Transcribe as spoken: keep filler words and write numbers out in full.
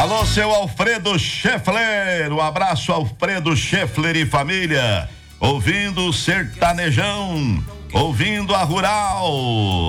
Alô, seu Alfredo Scheffler, um abraço, Alfredo Scheffler e família, ouvindo o sertanejão, ouvindo a rural.